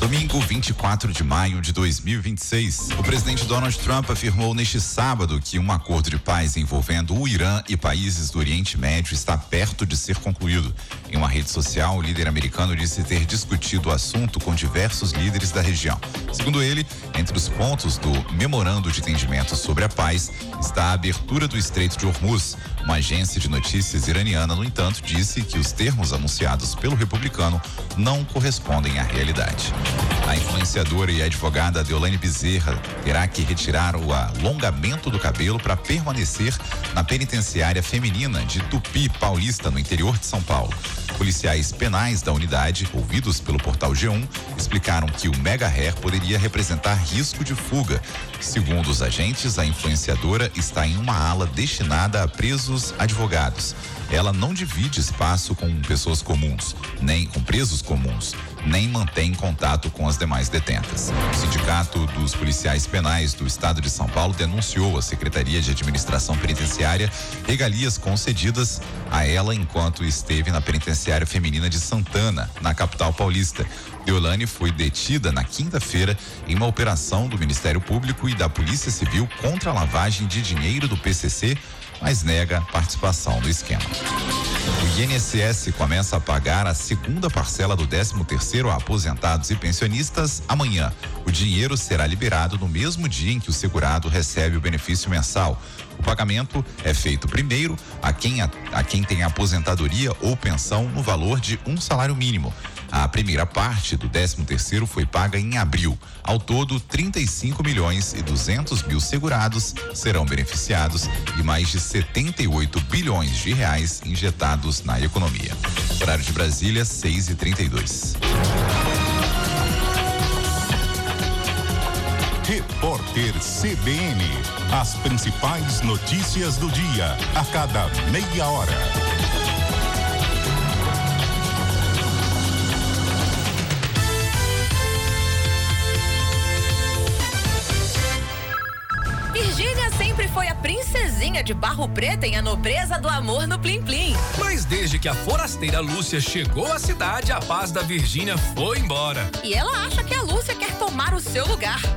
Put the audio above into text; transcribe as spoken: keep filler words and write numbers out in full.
Domingo, vinte e quatro de maio de dois mil e vinte e seis. O presidente Donald Trump afirmou neste sábado que um acordo de paz envolvendo o Irã e países do Oriente Médio está perto de ser concluído. Em uma rede social, o líder americano disse ter discutido o assunto com diversos líderes da região. Segundo ele, entre os pontos do memorando de entendimento sobre a paz está a abertura do Estreito de Hormuz. Uma agência de notícias iraniana, no entanto, disse que os termos anunciados pelo republicano não correspondem à realidade. A influenciadora e advogada Deolane Bezerra terá que retirar o alongamento do cabelo para permanecer na penitenciária feminina de Tupi, Paulista, no interior de São Paulo. Policiais penais da unidade, ouvidos pelo portal G um, explicaram que o mega hair poderia representar risco de fuga. Segundo os agentes, a influenciadora está em uma ala destinada a presos advogados. Ela não divide espaço com pessoas comuns, nem com presos comuns, nem mantém contato com as demais detentas. O Sindicato dos Policiais Penais do Estado de São Paulo denunciou à Secretaria de Administração Penitenciária regalias concedidas a ela enquanto esteve na penitenciária feminina de Santana, na capital paulista. Deolane foi detida na quinta-feira em uma operação do Ministério Público e da Polícia Civil contra a lavagem de dinheiro do P C C, mas nega participação no esquema. O I N S S começa a pagar a segunda parcela do décimo terceiro a aposentados e pensionistas amanhã. O dinheiro será liberado no mesmo dia em que o segurado recebe o benefício mensal. O pagamento é feito primeiro a quem, a, a quem tem aposentadoria ou pensão no valor de um salário mínimo. A primeira parte do décimo terceiro foi paga em abril. Ao todo, trinta e cinco milhões e duzentos mil segurados serão beneficiados e mais de setenta e oito bilhões de reais injetados na economia. Horário de Brasília, seis e trinta e dois. Repórter C B N. As principais notícias do dia, a cada meia hora. Virgínia sempre foi a princesinha de Barro Preto em A Nobreza do Amor no Plim Plim. Mas desde que a forasteira Lúcia chegou à cidade, a paz da Virgínia foi embora. E ela acha que a Lúcia quer tomar o seu lugar.